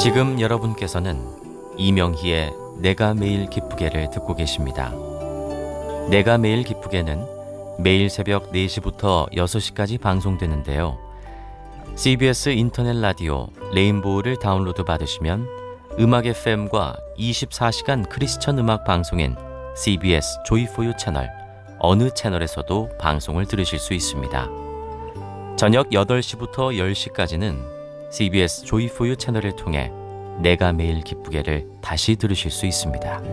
지금 여러분께서는 이명희의 내가 매일 기쁘게를 듣고 계십니다. 내가 매일 기쁘게는 매일 새벽 4시부터 6시까지 방송되는데요. CBS 인터넷 라디오 레인보우를 다운로드 받으시면 음악 FM과 24시간 크리스천 음악 방송인 CBS 조이포유 채널 어느 채널에서도 방송을 들으실 수 있습니다. 저녁 8시부터 10시까지는 CBS 조이포유 채널을 통해 내가 매일 기쁘게를 다시 들으실 수 있습니다.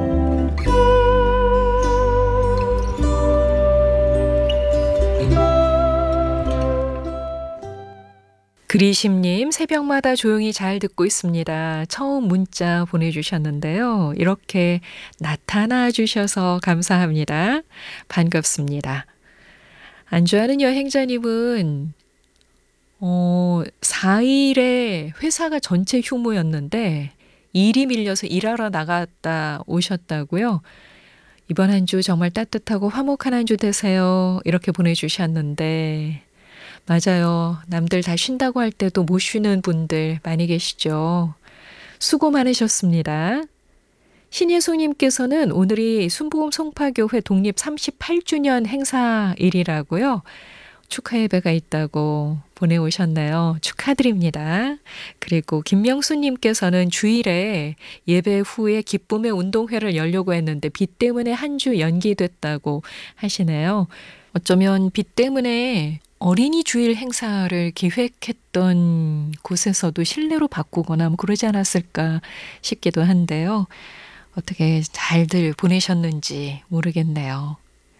그리심님, 새벽마다 조용히 잘 듣고 있습니다. 처음 문자 보내주셨는데요. 이렇게 나타나 주셔서 감사합니다. 반갑습니다. 안주하는 여행자님은 4일에 회사가 전체 휴무였는데 일이 밀려서 일하러 나갔다 오셨다고요. 이번 한 주 정말 따뜻하고 화목한 한 주 되세요. 이렇게 보내주셨는데 맞아요. 남들 다 쉰다고 할 때도 못 쉬는 분들 많이 계시죠. 수고 많으셨습니다. 신예수님께서는 오늘이 순복음 송파교회 독립 38주년 행사일이라고요. 축하 예배가 있다고 보내오셨네요. 축하드립니다. 그리고 김명수님께서는 주일에 예배 후에 기쁨의 운동회를 열려고 했는데 비 때문에 한 주 연기됐다고 하시네요. 어쩌면 비 때문에 어린이 주일 행사를 기획했던 곳에서도 실내로 바꾸거나 뭐 그러지 않았을까 싶기도 한데요. 어떻게 잘들 보내셨는지 모르겠네요.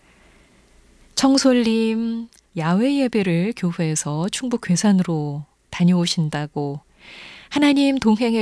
청솔님, 야외 예배를 교회에서 충북 괴산으로 다녀오신다고 하나님 동행해